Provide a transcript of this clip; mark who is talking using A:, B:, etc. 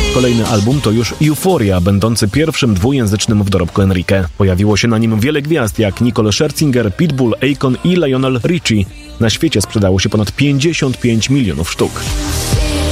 A: Kolejny album to już Euphoria, będący pierwszym dwujęzycznym w dorobku Enrique. Pojawiło się na nim wiele gwiazd jak Nicole Scherzinger, Pitbull, Akon i Lionel Richie. Na świecie sprzedało się ponad 55 milionów sztuk.